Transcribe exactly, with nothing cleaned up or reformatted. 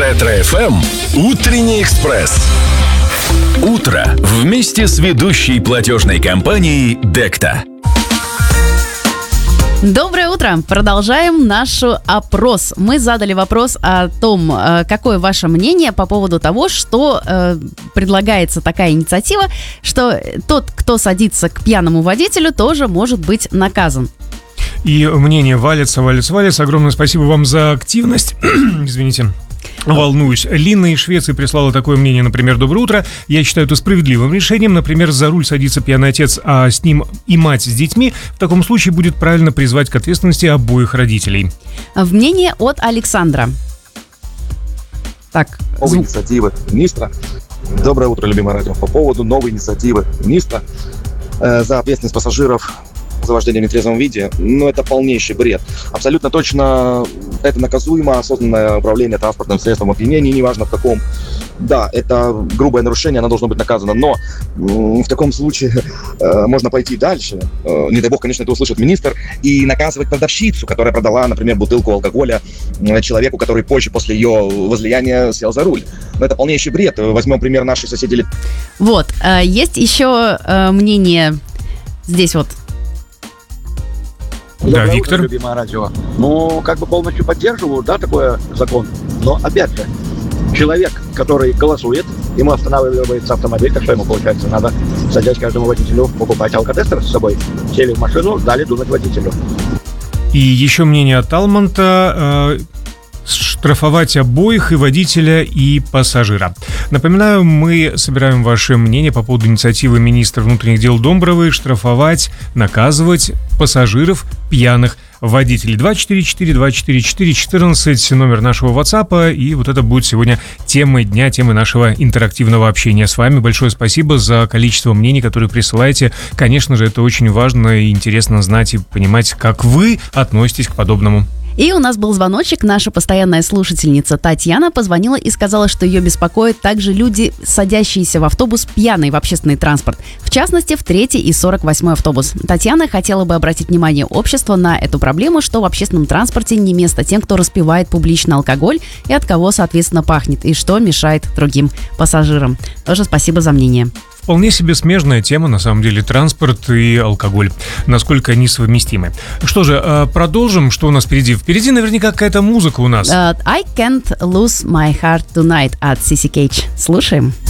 Ретро-эф эм «Утренний экспресс». Утро вместе с ведущей платежной компанией Декта. Доброе утро! Продолжаем наш опрос. Мы задали вопрос о том, какое ваше мнение по поводу того, что э, предлагается такая инициатива, что тот, кто садится к пьяному водителю, тоже может быть наказан. И мнение валится, валится, валится. Огромное спасибо вам за активность. Извините. Волнуюсь. Лина из Швеции прислала такое мнение, например: доброе утро. Я считаю это справедливым решением. Например, за руль садится пьяный отец, а с ним и мать с детьми. В таком случае будет правильно призвать к ответственности обоих родителей. Мнение от Александра. Так, Новой звук. инициативы министра. Доброе утро, любимое радио. По поводу новой инициативы министра э, за ответственность пассажиров за вождение в нетрезвом виде, ну, это полнейший бред. Абсолютно точно это наказуемо, осознанное управление транспортным средством в опьянении, неважно в каком. Да, это грубое нарушение, оно должно быть наказано, но м, в таком случае э, можно пойти дальше. Э, не дай бог, конечно, это услышит министр, и наказывать продавщицу, которая продала, например, бутылку алкоголя э, человеку, который позже, после ее возлияния, сел за руль. Но это полнейший бред. Возьмем пример наших соседей. Вот, э, есть еще э, мнение здесь вот. Да, Доброе Виктор. утро, любимое радио. Ну, как бы полностью поддерживаю, да, такой закон. Но, опять же, человек, который голосует, ему останавливается автомобиль, так что ему, получается, надо, садясь каждому водителю, покупать алкотестер с собой. Сели в машину, дали думать водителю. И еще мнение от Алманта: э, штрафовать обоих, и водителя, и пассажира. Напоминаю, мы собираем ваше мнение по поводу инициативы министра внутренних дел Домбровой штрафовать, наказывать пассажиров пьяных водителей. два четыре четыре два четыре четыре четырнадцать номер нашего WhatsApp, и вот это будет сегодня темой дня, темой нашего интерактивного общения с вами. Большое спасибо за количество мнений, которые присылаете. Конечно же, это очень важно и интересно знать и понимать, как вы относитесь к подобному. И у нас был звоночек. Наша постоянная слушательница Татьяна позвонила и сказала, что ее беспокоят также люди, садящиеся в автобус пьяные в общественный транспорт. В частности, в третий и сорок восьмой автобус. Татьяна хотела бы обратить внимание общества на эту проблему, что в общественном транспорте не место тем, кто распивает публично алкоголь и от кого, соответственно, пахнет, и что мешает другим пассажирам. Тоже спасибо за мнение. Вполне себе смежная тема, на самом деле, транспорт и алкоголь. Насколько они совместимы. Что же, продолжим. Что у нас впереди? Впереди наверняка какая-то музыка у нас. Uh, I can't lose my heart tonight от си си Кейдж. Слушаем.